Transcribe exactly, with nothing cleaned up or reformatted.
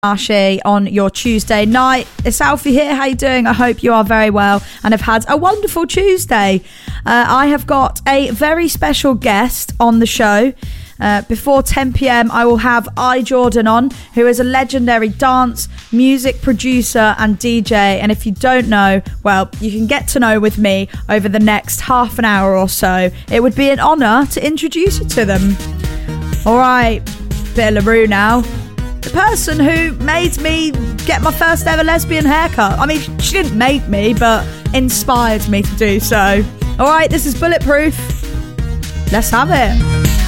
Marshy on your Tuesday night. It's Alfie here. How you doing? I hope you are very well and have had a wonderful Tuesday. Uh, I have got a very special guest on the show. Uh, before ten p.m, I will have I Jordan on, who is a legendary dance, music producer and D J. And if you don't know, well, you can get to know with me over the next half an hour or so. It would be an honour to introduce you to them. All right, bit of LaRue now. The person who made me get my first ever lesbian haircut. I mean, she didn't make me, but inspired me to do so. All right, this is Bulletproof. Let's have it.